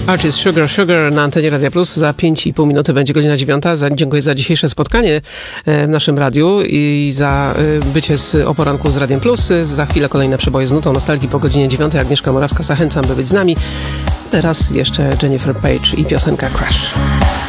Archie's Sugar Sugar na antenie Radia Plus. Za 5,5 minuty będzie godzina 9. Dziękuję za dzisiejsze spotkanie w naszym radiu i za bycie o poranku z Radiem Plus. Za chwilę kolejne przeboje z nutą nostalgii po godzinie 9. Agnieszka Morawska, zachęcam, by być z nami. Teraz jeszcze Jennifer Page i piosenka Crash.